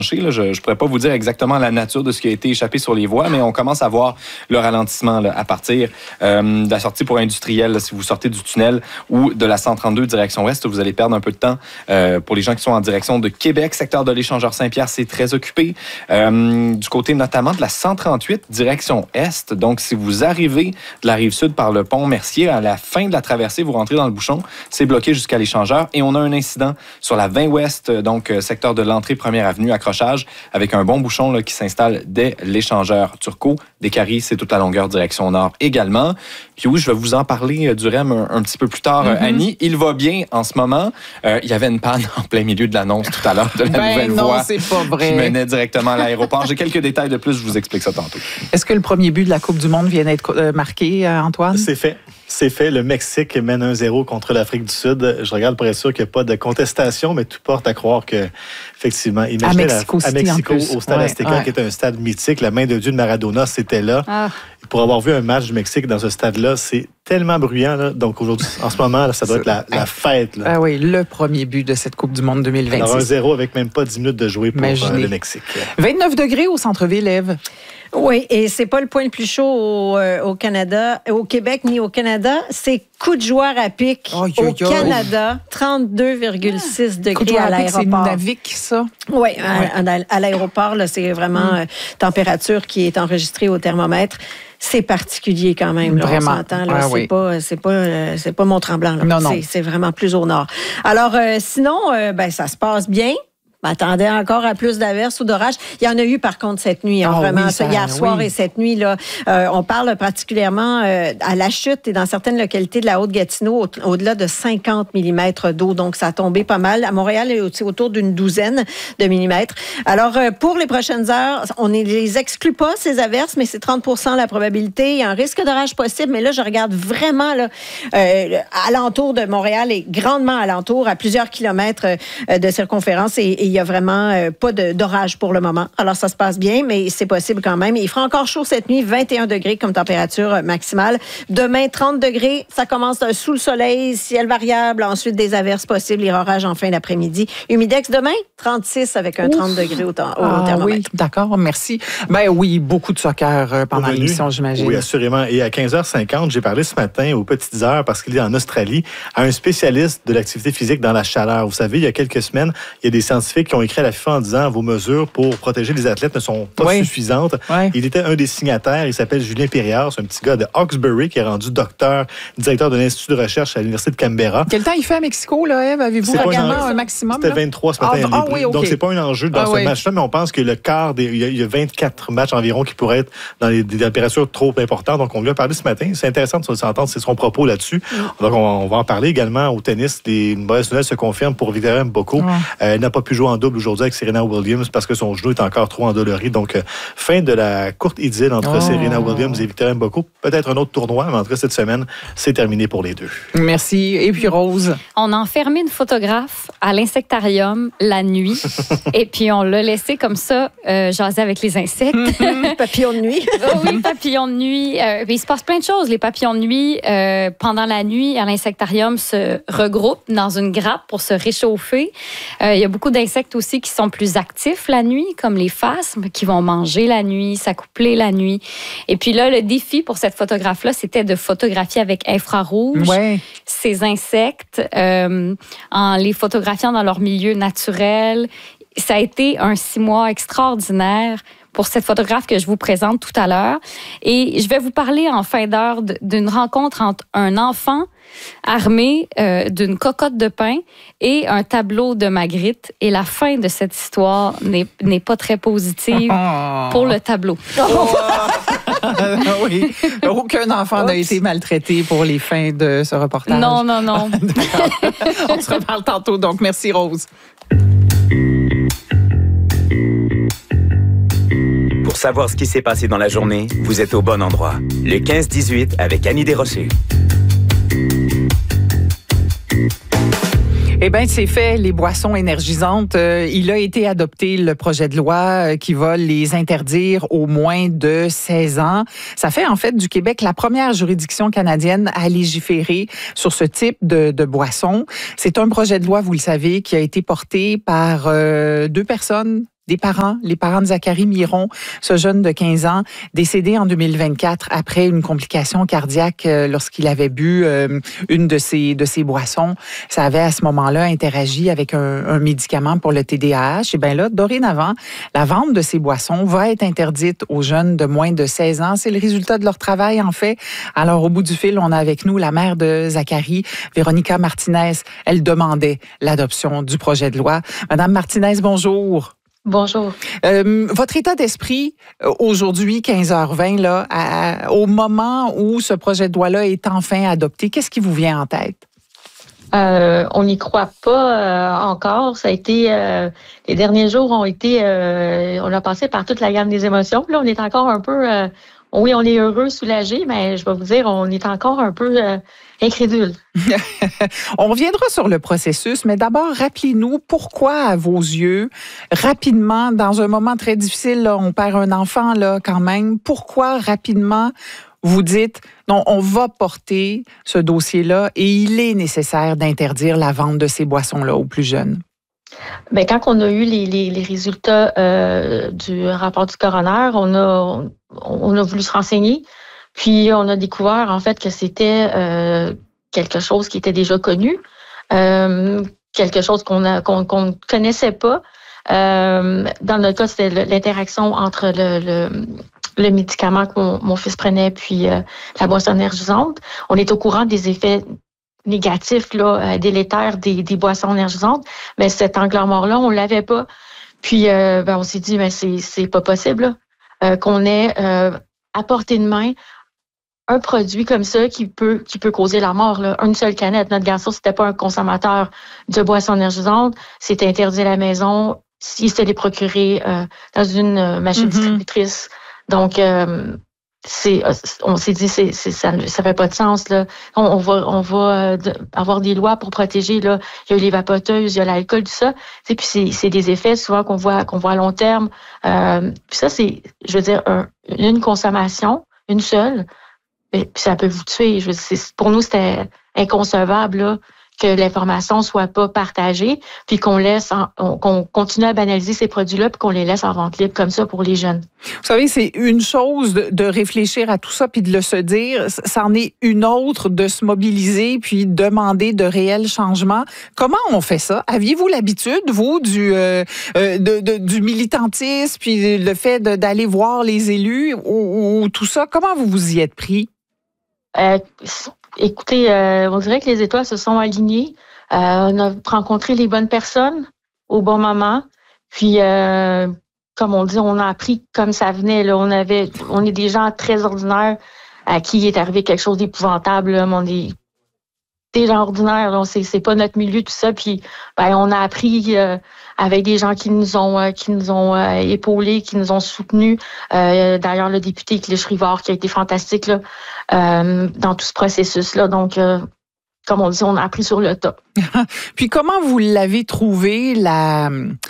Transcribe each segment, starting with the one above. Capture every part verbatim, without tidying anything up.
Je ne pourrais pas vous dire exactement la nature de ce qui a été échappé sur les voies, mais on commence à voir le ralentissement là, à partir euh, de la sortie pour industriel. Là, si vous sortez du tunnel ou de la cent trente-deux direction ouest, vous allez perdre un peu de temps. Euh, pour les gens qui sont en direction de Québec, secteur de l'échangeur Saint-Pierre, c'est très occupé. Euh, du côté notamment de la cent trente-huit direction est. Donc, si vous arrivez de la rive sud par le pont Mercier, à la fin de la traversée, vous rentrez dans le bouchon, c'est bloqué jusqu'à l'échangeur. Et on a un incident sur la vingt ouest, donc secteur de l'entrée première avenue, accrochage, avec un bon bouchon là, qui s'installe dès l'échangeur Turcot. Des Caries, c'est toute la longueur direction nord également. Puis oui, je vais vous en parler euh, du R E M un, un petit peu plus tard, mm-hmm. Annie. Il va bien en ce moment. Euh, il y avait une panne en plein milieu de l'annonce tout à l'heure de la ben nouvelle non, voie c'est pas vrai. qui menait directement à l'aéroport. J'ai quelques détails de plus, je vous explique ça tantôt. Est-ce que le premier but de la Coupe du Monde vient d'être euh, marqué, euh, Antoine? C'est fait. C'est fait. Le Mexique mène un zéro contre l'Afrique du Sud. Je regarde pour être sûr qu'il n'y a pas de contestation, mais tout porte à croire que, effectivement, imaginez à Mexico, la, à Mexico au Stade ouais, Azteca, ouais. qui est un stade mythique. La main de Dieu de Maradona, c'était là. Ah. Pour avoir vu un match du Mexique dans ce stade-là, c'est tellement bruyant. Là. Donc aujourd'hui, en ce moment, là, ça doit être la, la fête. Là. Ah oui, le premier but de cette Coupe du Monde deux mille vingt-six. Alors un zéro avec même pas dix minutes de jouer pour euh, le Mexique. vingt-neuf degrés au centre-ville, Ève. Oui, et c'est pas le point le plus chaud au, euh, au Canada, au Québec ni au Canada. C'est coup de joie à pic oh, yo, yo. Au Canada, trente-deux virgule six ah, degrés à l'aéroport. C'est Nunavik, ça? Oui, ouais. à, à l'aéroport, là, c'est vraiment mm. euh, température qui est enregistrée au thermomètre. C'est particulier quand même. Là, vraiment. On s'entend. Là, ah, c'est, oui. pas, c'est, pas, euh, c'est pas Mont-Tremblant. Là. Non, non. C'est, c'est vraiment plus au nord. Alors, euh, sinon, euh, ben, ça se passe bien. M'attendais encore à plus d'averses ou d'orages. Il y en a eu, par contre, cette nuit. Hein, oh, vraiment, oui, ça, hier soir oui. et cette nuit. Là, euh, on parle particulièrement euh, à la chute et dans certaines localités de la Haute-Gatineau, au- au-delà de cinquante millimètres d'eau. Donc, ça a tombé pas mal. À Montréal, il y a aussi autour d'une douzaine de millimètres. Alors, euh, pour les prochaines heures, on ne les exclut pas, ces averses, mais c'est trente pour cent la probabilité. Il y a un risque d'orage possible. Mais là, je regarde vraiment là, euh, alentour de Montréal et grandement alentour, à plusieurs kilomètres euh, de circonférence. Et, et il n'y a vraiment euh, pas de, d'orage pour le moment. Alors, ça se passe bien, mais c'est possible quand même. Il fera encore chaud cette nuit, vingt et un degrés comme température maximale. Demain, trente degrés. Ça commence sous le soleil, ciel variable. Ensuite, des averses possibles, les orages en fin d'après-midi. Humidex demain, trente-six avec un Ouf. trente degrés au, temps, au ah, thermomètre. Oui, d'accord, merci. Ben oui, beaucoup de soccer euh, pendant Revenu. l'émission, j'imagine. Oui, assurément. Et à quinze heures cinquante, j'ai parlé ce matin aux petites heures, parce qu'il est en Australie, à un spécialiste de l'activité physique dans la chaleur. Vous savez, il y a quelques semaines, il y a des scientifiques qui ont écrit à la FIFA en disant vos mesures pour protéger les athlètes ne sont pas oui. suffisantes. Oui. Il était un des signataires. Il s'appelle Julien Périard. C'est un petit gars de Hawkesbury qui est rendu docteur, directeur de l'Institut de recherche à l'Université de Canberra. Quel temps il fait à Mexico, là, Ève? Avez-vous également un, un maximum? C'était vingt-trois ce matin. Ah, ah, oui, okay. Donc, c'est pas un enjeu dans ah, ce oui. match-là, mais on pense que le quart des. Il y, a, il y a vingt-quatre matchs environ qui pourraient être dans les, des températures trop importantes. Donc, on lui a parlé ce matin. C'est intéressant de s'entendre, c'est son propos là-dessus. Mm. Donc, on, on va en parler également au tennis. Les mauvaises nouvelles se confirment pour Victoria Mboko. Mm. Euh, elle n'a pas pu jouer en double aujourd'hui avec Serena Williams parce que son genou est encore trop endolori. Donc, euh, fin de la courte idylle entre oh. Serena Williams et Victoria Mboko. Peut-être un autre tournoi, mais en tout cas, cette semaine, c'est terminé pour les deux. Merci. Et puis, Rose? On a enfermé une photographe à l'insectarium la nuit et puis on l'a laissé comme ça euh, jaser avec les insectes. Papillons de nuit. oh, oui, papillons de nuit. Euh, il se passe plein de choses. Les papillons de nuit, euh, pendant la nuit, à l'insectarium, se regroupent dans une grappe pour se réchauffer. Euh, il y a beaucoup d'insectes aussi qui sont plus actifs la nuit, comme les phasmes, qui vont manger la nuit, s'accoupler la nuit. Et puis là, le défi pour cette photographe-là, c'était de photographier avec infrarouge ouais. ces insectes euh, en les photographiant dans leur milieu naturel. Ça a été un six mois extraordinaire pour cette photographe que je vous présente tout à l'heure. Et je vais vous parler en fin d'heure d'une rencontre entre un enfant armé euh, d'une cocotte de pain et un tableau de Magritte. Et la fin de cette histoire n'est, n'est pas très positive oh. pour le tableau. Oh. oui. Aucun enfant Oups. n'a été maltraité pour les fins de ce reportage. Non, non, non. On se reparle tantôt. Donc, merci, Rose. Pour savoir ce qui s'est passé dans la journée, vous êtes au bon endroit. Le quinze dix-huit avec Annie Desrochers. Eh bien, c'est fait, les boissons énergisantes. Euh, il a été adopté le projet de loi euh, qui va les interdire aux moins de seize ans. Ça fait en fait du Québec la première juridiction canadienne à légiférer sur ce type de, de boissons. C'est un projet de loi, vous le savez, qui a été porté par euh, deux personnes des parents, les parents de Zachary Miron, ce jeune de quinze ans, décédé en deux mille vingt-quatre après une complication cardiaque euh, lorsqu'il avait bu euh, une de ses, de ses boissons. Ça avait à ce moment-là interagi avec un, un médicament pour le T D A H. Et bien là, dorénavant, la vente de ces boissons va être interdite aux jeunes de moins de seize ans. C'est le résultat de leur travail, en fait. Alors, au bout du fil, on a avec nous la mère de Zachary, Véronica Martinez. Elle demandait l'adoption du projet de loi. Madame Martinez, bonjour. Bonjour. Euh, votre état d'esprit aujourd'hui, quinze heures vingt, là, à, au moment où ce projet de loi-là est enfin adopté, qu'est-ce qui vous vient en tête? Euh, on n'y croit pas euh, encore. Ça a été euh, les derniers jours ont été, euh, on a passé par toute la gamme des émotions. Là, on est encore un peu, euh, oui, on est heureux, soulagé, mais je vais vous dire, on est encore un peu euh, incrédule. On reviendra sur le processus, mais d'abord, rappelez-nous pourquoi, à vos yeux, rapidement, dans un moment très difficile, là, on perd un enfant là quand même, pourquoi rapidement vous dites, non, on va porter ce dossier-là et il est nécessaire d'interdire la vente de ces boissons-là aux plus jeunes? Bien, quand on a eu les, les, les résultats euh, du rapport du coroner, on a, on a voulu se renseigner, puis on a découvert en fait que c'était euh, quelque chose qui était déjà connu, euh, quelque chose qu'on a, qu'on, qu'on ne connaissait pas. Euh, dans notre cas, c'était l'interaction entre le, le, le médicament que mon, mon fils prenait puis euh, la boisson énergisante. On est au courant des effets négatifs, là, délétères des, des boissons énergisantes, mais cet angle mort-là, on l'avait pas. Puis, euh, ben, on s'est dit, mais c'est, c'est pas possible euh, qu'on ait euh, à portée de main un produit comme ça qui peut qui peut causer la mort. Là. Une seule canette. Notre garçon, c'était pas un consommateur de boissons énergisantes. C'était interdit à la maison. S'il se les procurer euh, dans une euh, machine mm-hmm. distributrice. Donc, euh, c'est, on s'est dit, c'est, c'est, ça ne fait pas de sens. Là. On, on va, on va euh, avoir des lois pour protéger. Là. Il y a les vapoteuses, il y a l'alcool, tout ça. Puis c'est, c'est des effets souvent qu'on voit, qu'on voit à long terme. Euh, puis ça, c'est, je veux dire, un, une consommation, une seule. Puis ça peut vous tuer. Je veux dire, c'est, pour nous, c'était inconcevable là, que l'information soit pas partagée, puis qu'on laisse, en, on, qu'on continue à banaliser ces produits-là, puis qu'on les laisse en vente libre comme ça pour les jeunes. Vous savez, c'est une chose de, de réfléchir à tout ça, puis de le se dire. C'en est une autre de se mobiliser, puis demander de réels changements. Comment on fait ça? Aviez-vous l'habitude, vous, du, euh, de, de, du militantisme, puis le fait de, d'aller voir les élus, ou, ou tout ça? Comment vous vous y êtes pris? Euh, écoutez, euh, on dirait que les étoiles se sont alignées. Euh, on a rencontré les bonnes personnes au bon moment. Puis, euh, comme on dit, on a appris comme ça venait. Là. On avait, on est des gens très ordinaires à qui il est arrivé quelque chose d'épouvantable. Là. On est des gens ordinaires. Là. C'est, c'est pas notre milieu, tout ça. Puis, ben, on a appris euh, avec des gens qui nous ont, euh, qui nous ont euh, épaulés, qui nous ont soutenus. Euh, d'ailleurs, le député Clich Rivard qui a été fantastique là, euh, dans tout ce processus-là. Donc, euh, comme on dit, on a appris sur le tas. Puis, comment vous l'avez trouvé, la,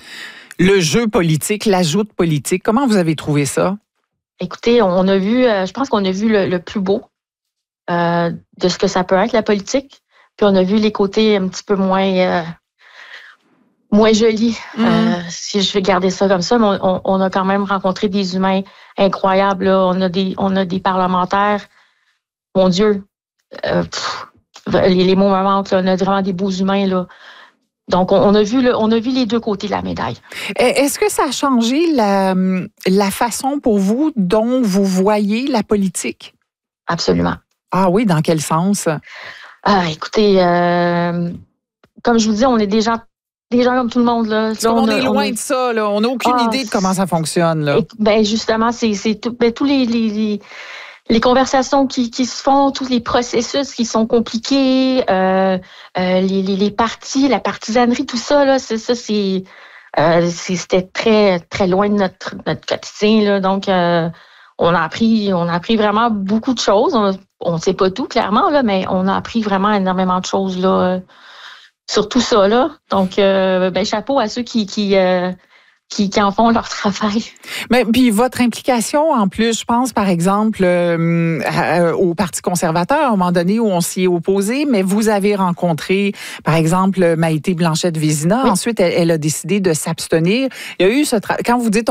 le jeu politique, la joute politique? Comment vous avez trouvé ça? Écoutez, on a vu, euh, je pense qu'on a vu le, le plus beau euh, de ce que ça peut être, la politique. Puis, on a vu les côtés un petit peu moins... Euh, moins jolis, mmh. euh, si je vais garder ça comme ça, mais on, on a quand même rencontré des humains incroyables. Là. On a des, on a des parlementaires, mon Dieu, euh, pff, les, les mots me manquent, là. On a vraiment des beaux humains là. Donc on, on a vu le, on a vu les deux côtés de la médaille. Est-ce que ça a changé la, la façon pour vous dont vous voyez la politique? Absolument. Ah oui, dans quel sens? Ah, écoutez, euh, comme je vous dis, on est des gens Des gens comme tout le monde, là. là on, on est loin on... de ça, là. On n'a aucune ah, idée de comment ça fonctionne, là. Et, ben, justement, c'est, c'est tout, ben, tous les, les, les, les conversations qui, qui se font, tous les processus qui sont compliqués, euh, euh, les, les, les partis, la partisanerie, tout ça, là, c'est, ça, c'est, euh, c'est, c'était très, très loin de notre, notre quotidien, là. Donc, euh, on a appris, on a appris vraiment beaucoup de choses. On ne sait pas tout, clairement, là, mais on a appris vraiment énormément de choses, là. Sur tout ça, là. Donc, euh, ben, chapeau à ceux qui, qui, euh, qui, qui en font leur travail. Mais puis votre implication, en plus, je pense, par exemple, euh, euh, au Parti conservateur, à un moment donné où on s'y est opposé, mais vous avez rencontré, par exemple, Maïté Blanchette-Vézina. Oui. Ensuite, elle, elle a décidé de s'abstenir. Il y a eu ce tra- quand vous dites